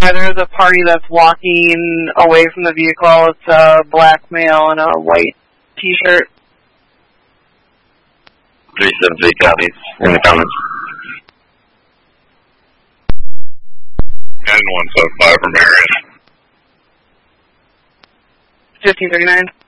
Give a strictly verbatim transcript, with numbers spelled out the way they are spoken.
there's a party that's walking away from the vehicle. It's a black male in a white t-shirt. three seven three copies in the comments. nine one seven five from area. fifteen thirty-nine.